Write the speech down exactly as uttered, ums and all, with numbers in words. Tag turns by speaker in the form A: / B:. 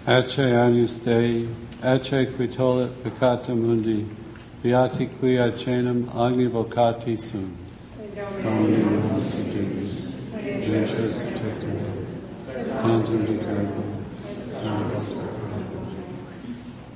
A: Ace Agnus Dei, Ace qui tollit peccata mundi, beati qui acenum agni vocati sunt. Domini nos Deus, gentis tecum, tantum de carbo,